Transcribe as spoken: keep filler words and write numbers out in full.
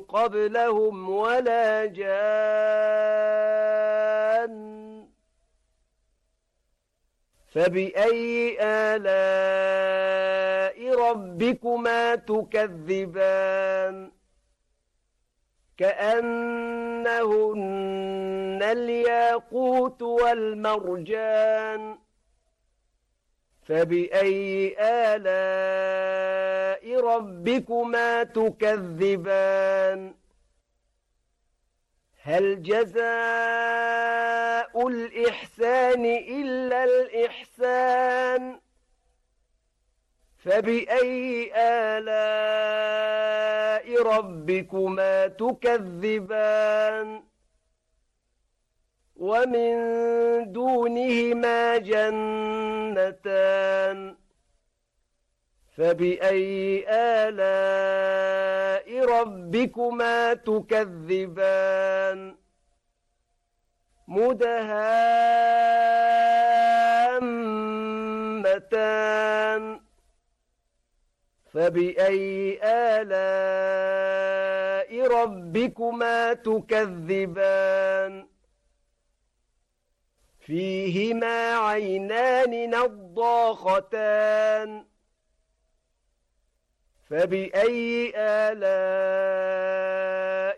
قبلهم ولا جان فبأي آلاء ربكما تكذبان كأنهن الياقوت والمرجان فبأي آلاء ربكما تكذبان هل جزاء الإحسان إلا الإحسان فبأي آلاء ربكما تكذبان ومن دونهما جنتان فبأي آلاء ربكما تكذبان مدهامتان فبأي آلاء ربكما تكذبان فيهما عينان نضاختان فبأي آلاء